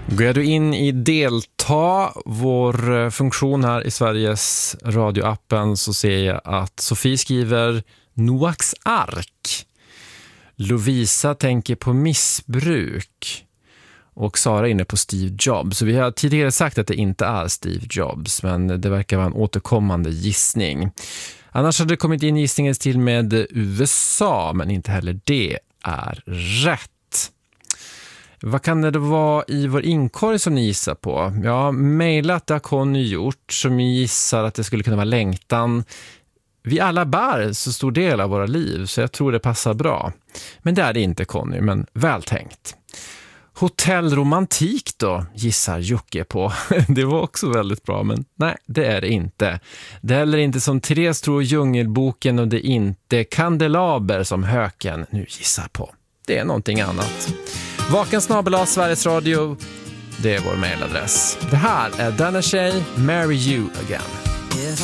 Går du in i delta, vår funktion här i Sveriges radioappen, så ser jag att Sofie skriver Noaks ark. Lovisa tänker på missbruk. Och Sara är inne på Steve Jobs. Så vi har tidigare sagt att det inte är Steve Jobs, men det verkar vara en återkommande gissning. Annars hade det kommit in gissningens till med USA, men inte heller det är rätt. Vad kan det vara i vår inkorg som ni gissar på? Ja, mejlat har Conny gjort, som gissar att det skulle kunna vara längtan. Vi alla bär så stor del av våra liv, så jag tror det passar bra. Men det är det inte, Conny, men väl tänkt. Hotellromantik då, gissar Jocke på. Det var också väldigt bra, men nej, det är det inte. Det är heller inte som Therese tror Djungelboken, och det är inte Kandelaber som Höken nu gissar på. Det är någonting annat. Vaken @ Sveriges Radio, det är vår mejladress. Det här är Danna Shay, Marry You Again.